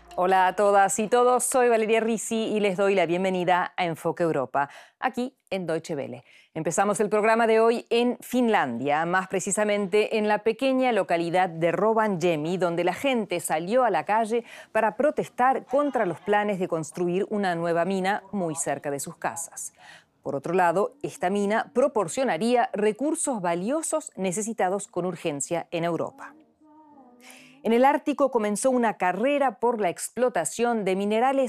Hola a todas y todos, soy Valeria Risi y les doy la bienvenida a Enfoque Europa, aquí en Deutsche Welle. Empezamos el programa de hoy en Finlandia, más precisamente en la pequeña localidad de Rovaniemi, donde la gente salió a la calle para protestar contra los planes de construir una nueva mina muy cerca de sus casas. Por otro lado, esta mina proporcionaría recursos valiosos necesitados con urgencia en Europa. En el Ártico comenzó una carrera por la explotación de minerales